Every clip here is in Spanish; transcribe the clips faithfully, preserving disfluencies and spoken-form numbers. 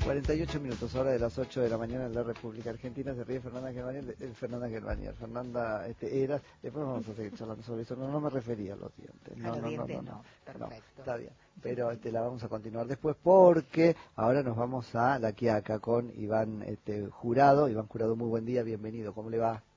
cuarenta y ocho minutos, hora de las ocho de la mañana en la República Argentina. Se ríe Fernanda Gelbanier, eh, Fernanda Gelbanier. Fernanda este, Eras. Después vamos a seguir charlando sobre eso. No, no me refería a los dientes. No, a los no, dientes no, no, no. no. Perfecto. No, está bien. Pero este, la vamos a continuar después porque ahora nos vamos a La Quiaca con Iván este, Jurado. Iván Jurado, muy buen día, bienvenido. ¿Cómo le va?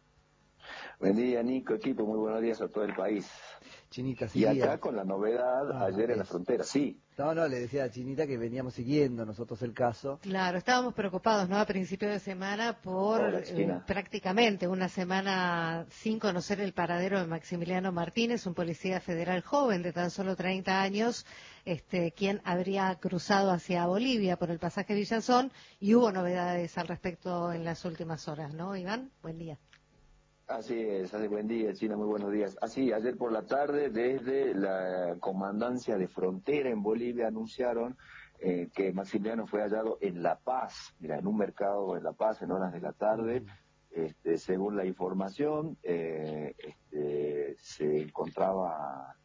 Buen día, Nico, equipo, muy buenos días a todo el país. Chinita, y acá seguía. con la novedad, Ah, ayer en es. la frontera, sí. No, no, le decía a Chinita que veníamos siguiendo nosotros el caso. Claro, estábamos preocupados, ¿no? A principio de semana por Hola, eh, prácticamente una semana sin conocer el paradero de Maximiliano Martínez, un policía federal joven de tan solo treinta años, este, quien habría cruzado hacia Bolivia por el pasaje Villazón, y hubo novedades al respecto en las últimas horas, ¿no, Iván? Buen día. Así es, así, buen día, China, muy buenos días. Así, ayer por la tarde, desde la Comandancia de Frontera en Bolivia, anunciaron eh, que Maximiliano fue hallado en La Paz, mira, en un mercado en La Paz, en horas de la tarde. Uh-huh. Este, según la información, eh, este, se encontraba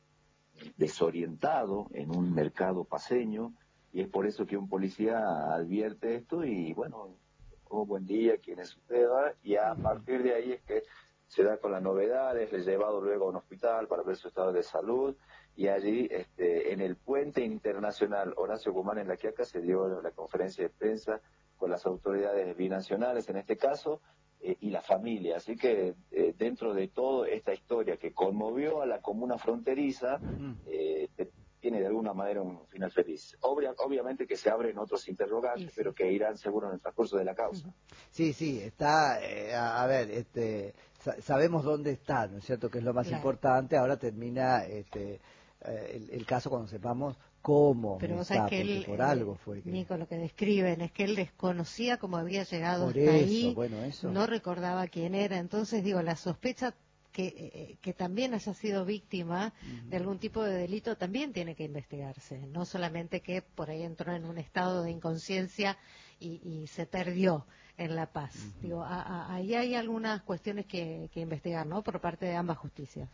desorientado en un mercado paceño, y es por eso que un policía advierte esto y, bueno, oh, buen día, ¿quién es usted? Y a partir de ahí es que se da con las novedades, le he llevado luego a un hospital para ver su estado de salud, y allí este, en el puente internacional Horacio Guzmán en La Quiaca se dio la conferencia de prensa con las autoridades binacionales en este caso eh, y la familia. Así que eh, dentro de todo esta historia que conmovió a la comuna fronteriza, eh, tiene de alguna manera un final feliz. Obvia, obviamente que se abren otros interrogantes, sí, sí. pero que irán seguro en el transcurso de la causa. Sí, sí, está, eh, a, a ver, este, sa sabemos dónde está, ¿no es cierto?, que es lo más claro. importante. Ahora termina este, eh, el, el caso cuando sepamos cómo pero está, que porque él, por eh, algo fue que... Nico, lo que describen es que él desconocía cómo había llegado por hasta eso, ahí, bueno, eso. no recordaba quién era. Entonces, digo, la sospecha que, eh, que también haya sido víctima uh-huh. de algún tipo de delito también tiene que investigarse, no solamente que por ahí entró en un estado de inconsciencia y, y se perdió en La Paz. Uh-huh. Digo, a, a, ahí hay algunas cuestiones que, que investigar, ¿no?, por parte de ambas justicias.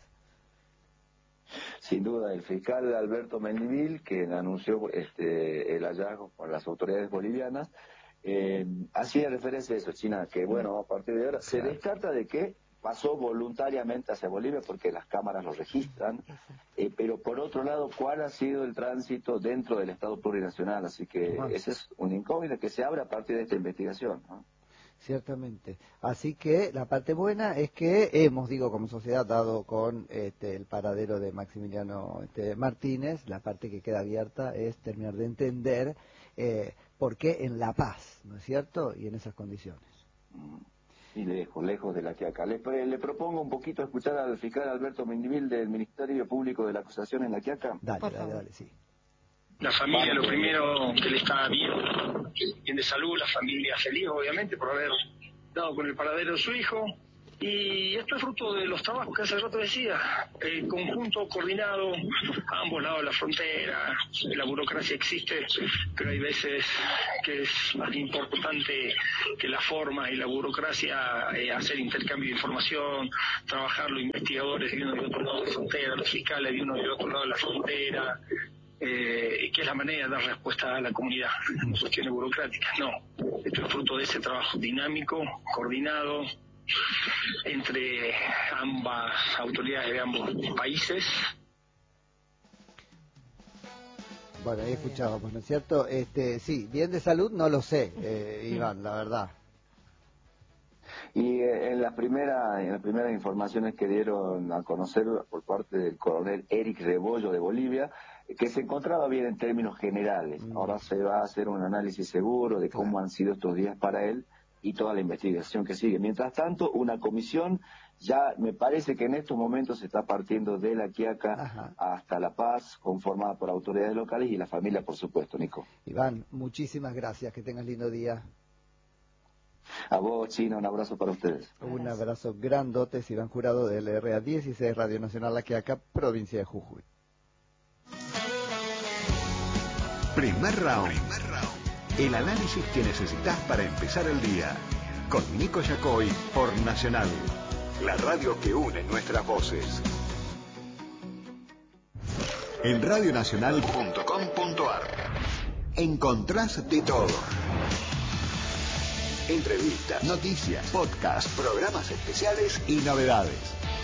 Sin duda, el fiscal Alberto Mendivil, que anunció este, el hallazgo con las autoridades bolivianas, eh, hacía referencia a eso, China, que bueno, a partir de ahora se descarta de que pasó voluntariamente hacia Bolivia porque las cámaras lo registran, eh, pero por otro lado, ¿cuál ha sido el tránsito dentro del Estado plurinacional? Así que ah. ese es un incógnito que se abre a partir de esta investigación, ¿no? Ciertamente. Así que la parte buena es que hemos, digo, como sociedad, dado con este, el paradero de Maximiliano este, Martínez. La parte que queda abierta es terminar de entender eh, por qué en La Paz, ¿no es cierto?, y en esas condiciones. Y lejos, lejos de La Quiaca. Le, le propongo un poquito escuchar al fiscal Alberto Mendivil del Ministerio Público de la Acusación en La Quiaca. Dale, dale, dale, dale, sí. La familia, lo primero, que le está bien, bien de salud, la familia feliz, obviamente, por haber dado con el paradero de su hijo. Y esto es fruto de los trabajos que hace rato decía, el conjunto coordinado a ambos lados de la frontera. La burocracia existe, pero hay veces que es más importante que la forma y la burocracia, eh, hacer intercambio de información, trabajar los investigadores de uno y otro lado de la frontera, los fiscales de uno y otro lado de la frontera. Eh, que es la manera de dar respuesta a la comunidad en cuestiones burocráticas. No, esto es fruto de ese trabajo dinámico, coordinado entre ambas autoridades de ambos países. Bueno, ahí escuchábamos, ¿no es cierto? Este, sí, bien de salud no lo sé, eh, Iván, la verdad. Y eh, en las primeras en las primeras informaciones que dieron a conocer por parte del coronel Eric Rebollo de Bolivia, que se encontraba bien en términos generales. Mm. Ahora se va a hacer un análisis seguro de cómo claro. han sido estos días para él y toda la investigación que sigue. Mientras tanto, una comisión ya me parece que en estos momentos se está partiendo de La Quiaca Ajá. hasta La Paz, conformada por autoridades locales y la familia, por supuesto, Nico. Iván, muchísimas gracias, que tengas lindo día. A vos, Chino, un abrazo para ustedes. Un abrazo grandote, Iván Jurado de L R A dieciséis, Radio Nacional La Quiaca, provincia de Jujuy. Primer round. Primer round. El análisis que necesitas para empezar el día. Con Nico Yacoy por Nacional. La radio que une nuestras voces. En radionacional punto com punto ar. encontrás de todo. Entrevistas, noticias, podcasts, programas especiales y novedades.